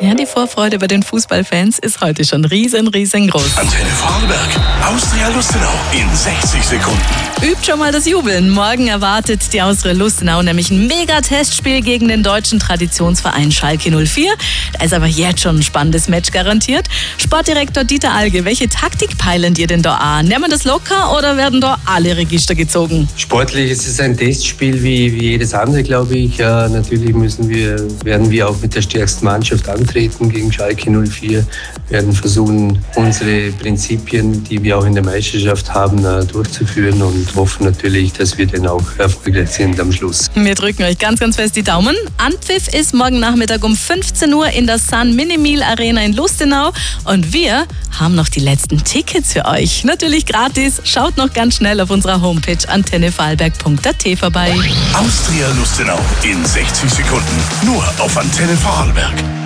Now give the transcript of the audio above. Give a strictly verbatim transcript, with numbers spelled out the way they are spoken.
Ja, die Vorfreude bei den Fußballfans ist heute schon riesen, riesengroß. Antenne Vorarlberg, Austria Lustenau in sechzig Sekunden. Übt schon mal das Jubeln. Morgen erwartet die Austria Lustenau nämlich ein Mega-Testspiel gegen den deutschen Traditionsverein Schalke null vier. Da ist aber jetzt schon ein spannendes Match garantiert. Sportdirektor Dieter Alge, welche Taktik peilen dir denn da an? Nehmen wir das locker oder werden da alle Register gezogen? Sportlich ist es ein Testspiel wie, wie jedes andere, glaube ich. Ja, natürlich müssen wir, werden wir auch mit der stärksten Mannschaft antreten gegen Schalke null vier. Wir werden versuchen, unsere Prinzipien, die wir auch in der Meisterschaft haben, durchzuführen und hoffen natürlich, dass wir dann auch erfolgreich sind am Schluss. Wir drücken euch ganz, ganz fest die Daumen. Anpfiff ist morgen Nachmittag um fünfzehn Uhr in der Sun Minimil Arena in Lustenau. Und wir haben noch die letzten Tickets für euch. Natürlich gratis. Schaut noch ganz schnell auf unserer Homepage antenne vorarlberg punkt a t vorbei. Austria Lustenau in sechzig Sekunden. Nur auf Antenne Vorarlberg.